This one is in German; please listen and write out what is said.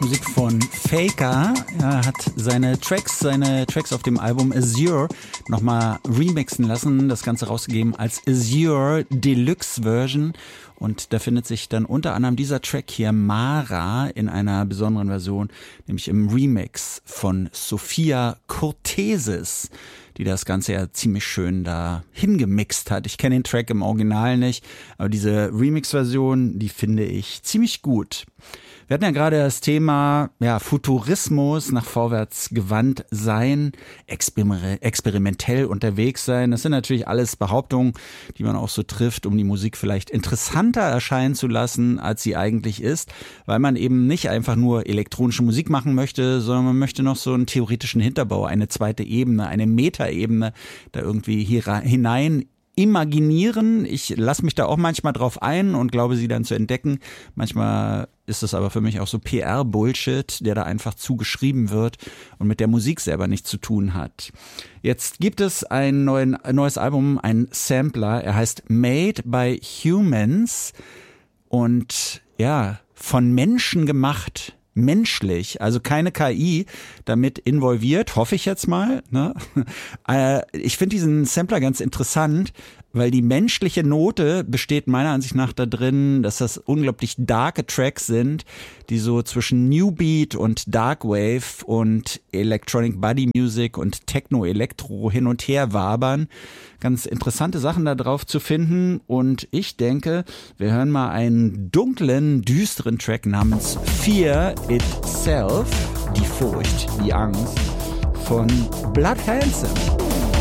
Musik von Faker. Er hat seine Tracks auf dem Album Azure nochmal remixen lassen, das Ganze rausgegeben als Azure Deluxe Version. Und da findet sich dann unter anderem dieser Track hier, Mara, in einer besonderen Version, nämlich im Remix von Sophia Cortesis, die das Ganze ja ziemlich schön da hingemixt hat. Ich kenne den Track im Original nicht, aber diese Remix-Version, die finde ich ziemlich gut. Wir hatten ja gerade das Thema Futurismus, nach vorwärts gewandt sein, experimentell unterwegs sein. Das sind natürlich alles Behauptungen, die man auch so trifft, um die Musik vielleicht interessanter erscheinen zu lassen, als sie eigentlich ist, weil man eben nicht einfach nur elektronische Musik machen möchte, sondern man möchte noch so einen theoretischen Hinterbau, eine zweite Ebene, eine Metaebene da irgendwie hinein imaginieren. Ich lasse mich da auch manchmal drauf ein und glaube, sie dann zu entdecken. Manchmal ist es aber für mich auch so PR-Bullshit, der da einfach zugeschrieben wird und mit der Musik selber nichts zu tun hat. Jetzt gibt es ein neues Album, ein Sampler. Er heißt Made by Humans und von Menschen gemacht. Menschlich, also keine KI damit involviert, hoffe ich jetzt mal. Ne? Ich finde diesen Sampler ganz interessant, weil die menschliche Note besteht meiner Ansicht nach da drin, dass das unglaublich darke Tracks sind, die so zwischen New Beat und Dark Wave und Electronic Body Music und Techno-Elektro hin und her wabern. Ganz interessante Sachen da drauf zu finden und ich denke, wir hören mal einen dunklen, düsteren Track namens Fear Itself, die Furcht, die Angst von Blood Handsome.